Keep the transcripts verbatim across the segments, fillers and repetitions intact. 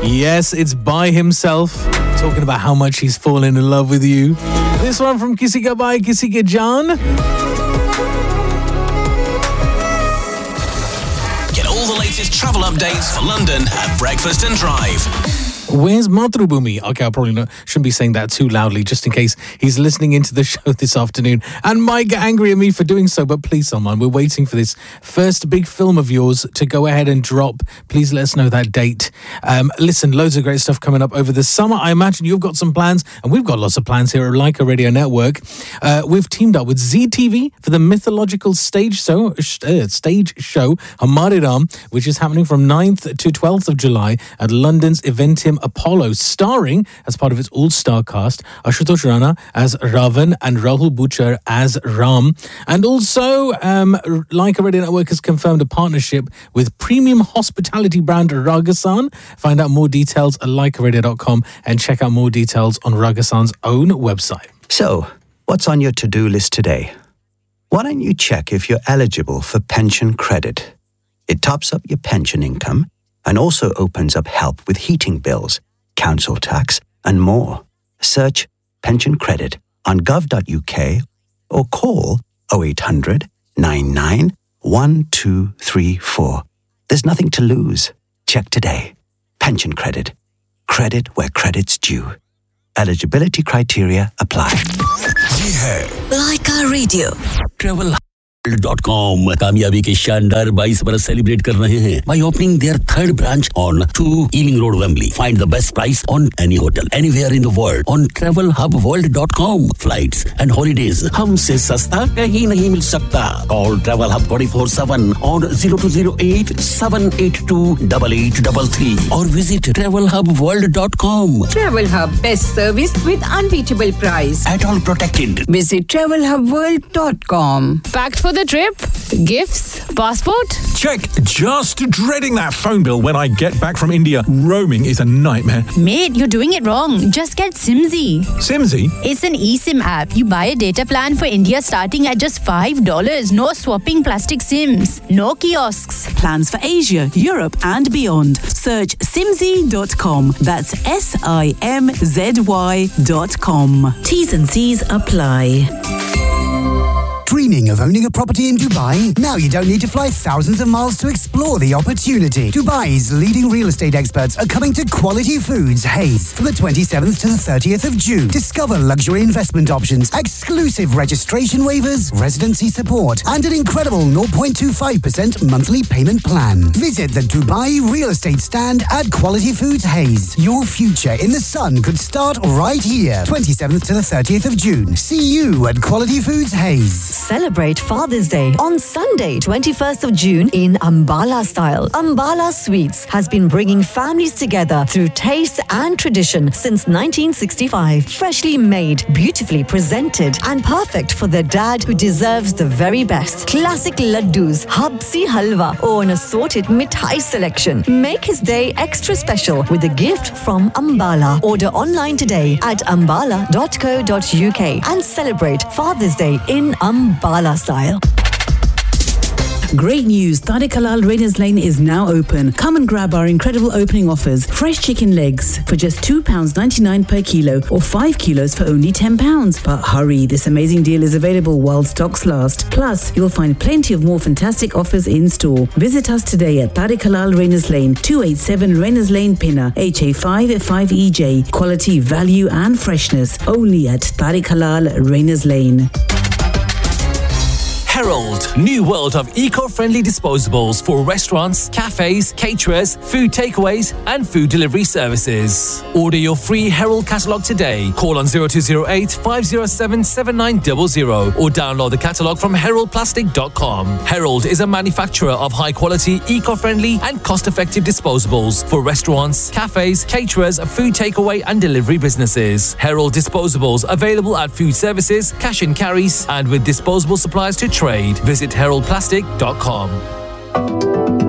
Yes, it's by himself, talking about how much he's fallen in love with you. This one from Kisi Ka Bhai, Kisi Ke Jaan. Get all the latest travel updates for London at Breakfast and Drive. Where's Mathrubhumi? Okay, I probably not, shouldn't be saying that too loudly, just in case he's listening into the show this afternoon and might get angry at me for doing so. But please, Salman, we're waiting for this first big film of yours to go ahead and drop. Please let us know that date. Um, listen, loads of great stuff coming up over the summer. I imagine you've got some plans, and we've got lots of plans here at Leica Radio Network. Uh, we've teamed up with Z T V for the mythological stage show, uh, stage show Hamare Ram, which is happening from ninth to twelfth of July at London's Eventim Apollo, starring as part of its all-star cast Ashutosh Rana as Ravan and Rahul Buchar as Ram. And also, um, Leica Radio Network has confirmed a partnership with premium hospitality brand Ragasan. Find out more details at leica radio dot com and check out more details on Ragasan's own website. So, what's on your to-do list today? Why don't you check if you're eligible for pension credit? It tops up your pension income and also opens up help with heating bills, council tax, and more. Search pension credit on gov dot u k or call oh eight hundred, nine nine, one two three four. There's nothing to lose. Check today. Pension credit. Credit where credit's due. Eligibility criteria apply. ये है Leica Radio. travel dot com कामयाबी के शानदार बाईस बरस celebrate कर रहे हैं by opening their third branch on two Ealing Road, Wembley. Find the best price on any hotel anywhere in the world on travel hub world dot com. Flights and holidays हमसे सस्ता कहीं नहीं मिल सकता. Call Travel Hub twenty-four seven on zero two zero eight, seven eight two, eight eight three three or visit travel hub world dot com. Travel Hub, best service with unbeatable price. At all protected. Visit travel hub world dot com. Packed for the trip? Gifts? Passport? Check. Just dreading that phone bill when I get back from India. Roaming is a nightmare. Mate, you're doing it wrong. Just get Simzy. Simzy? It's an eSIM app. You buy a data plan for India starting at just five dollars. No swapping plastic SIMs. No kiosks. Plans for Asia, Europe and beyond. Search simzy dot com. That's S I M Z Y dot com. T's and C's apply. Dreaming of owning a property in Dubai? Now you don't need to fly thousands of miles to explore the opportunity. Dubai's leading real estate experts are coming to Quality Foods Hayes from the twenty-seventh to the thirtieth of June. Discover luxury investment options, exclusive registration waivers, residency support, and an incredible zero point two five percent monthly payment plan. Visit the Dubai real estate stand at Quality Foods Hayes. Your future in the sun could start right here. twenty-seventh to the thirtieth of June. See you at Quality Foods Hayes. Celebrate Father's Day on Sunday, twenty-first of June in Ambala style. Ambala Sweets has been bringing families together through taste and tradition since nineteen sixty-five. Freshly made, beautifully presented, and perfect for the dad who deserves the very best. Classic laddus, habsi halwa, or an assorted mithai selection. Make his day extra special with a gift from Ambala. Order online today at ambala dot co dot u k and celebrate Father's Day in Ambala. Bala style. Great news, Tariq Halal Rainers Lane is now open. Come and grab our incredible opening offers. Fresh chicken legs for just two pounds ninety-nine per kilo or five kilos for only ten pounds. But hurry, this amazing deal is available while stocks last. Plus, you'll find plenty of more fantastic offers in store. Visit us today at Tariq Halal Rainers Lane, two eighty-seven Rainers Lane, Pinner, H A five five E J. Quality, value and freshness only at Tariq Halal Rainers Lane. Herald, new world of eco-friendly disposables for restaurants, cafes, caterers, food takeaways and food delivery services. Order your free Herald catalogue today. Call on zero two zero eight, five zero seven, seven nine zero zero or download the catalogue from herald plastic dot com. Herald is a manufacturer of high-quality, eco-friendly and cost-effective disposables for restaurants, cafes, caterers, food takeaway and delivery businesses. Herald disposables available at food services, cash and carries and with disposable supplies to trade. Visit herald plastic dot com.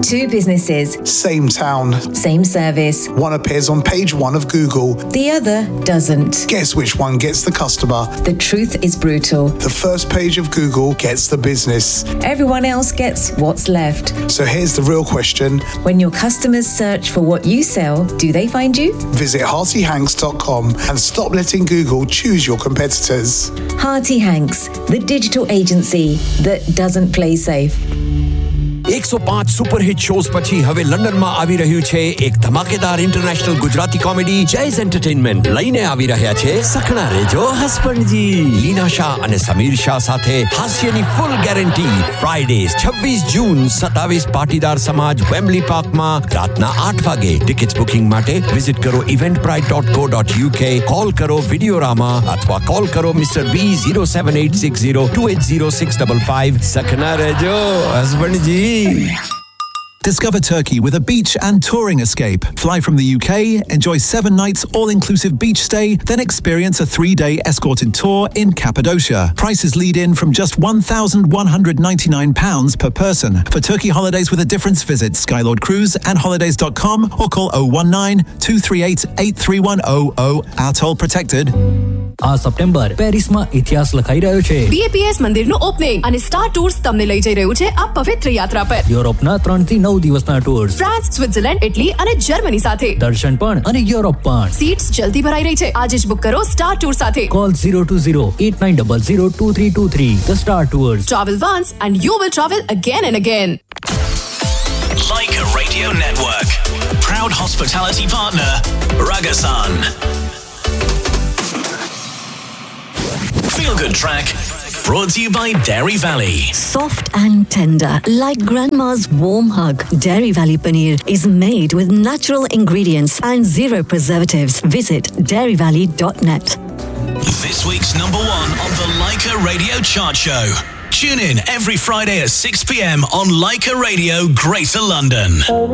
two businesses. Same town. Same service. One appears on page one of Google. The other doesn't. Guess which one gets the customer? The truth is brutal. The first page of Google gets the business. Everyone else gets what's left. So here's the real question. When your customers search for what you sell, do they find you? Visit hearty hanks dot com and stop letting Google choose your competitors. Hearty Hanks, the digital agency that doesn't play safe. one oh five super hit shows પછી હવે લંડનમાં આવી રહ્યું છે એક ધમાકેદાર international Gujarati comedy જૈઝ entertainment લઈને આવી રહ્યા છે સખણા રેજો હસબન્ડજી લીના શાહ અને સમીર શાહ સાથે હાસ્યની ફૂલ ગેરંટી ફ્રાઇડેઝ છવ્વીસ જૂન સત્તાવીસ પાટીદાર સમાજ વેમ્બલી પાર્કમાં રાતના આઠ વાગે ટિકિટ્સ બુકિંગ માટે વિઝિટ કરો eventbrite dot co dot uk call કરો વિડિયોરામા અથવા કોલ કરો mister B zero seven eight six zero two eight zero six five five સખણા રેજો હસબન્ડજી. Discover Turkey with a beach and touring escape. Fly from the U K, enjoy seven nights all-inclusive beach stay, then experience a three-day escorted tour in Cappadocia. Prices lead in from just one thousand one hundred ninety-nine pounds per person. For Turkey holidays with a difference, visit Skylord Cruise and holidays dot com or call oh one nine two three eight eight three one oh oh. Our toll protected. આ September પેરિસમાં ઇતિહાસ લખાઈ રહ્યો છે. B A P S મંદિરનું opening અને star tours તમને લઈ જઈ રહ્યું છે આ પવિત્ર યાત્રા પર. યુરોપના ત્રણ થી નવ દિવસના ટૂર્સ. ફ્રાન્સ, સ્વિટ્ઝરલેન્ડ, ઇટલી અને જર્મની સાથે. દર્શન પણ અને યુરોપ પણ. સીટ્સ જલ્દી ભરાઈ રહી છે. આજે જ બુક કરો સ્ટાર ટૂર સાથે. Call zero two zero eight nine zero zero two three two three. The Star Tours. Travel once and you will travel again and again. Like a Radio Network. Proud hospitality partner, Ragasan. Feel Good Track, brought to you by Dairy Valley. Soft and tender, like grandma's warm hug. Dairy Valley Paneer is made with natural ingredients and zero preservatives. Visit dairy valley dot net. This week's number one on the Leica Radio Chart Show. Tune in every Friday at six p.m. on Leica Radio, Greater London.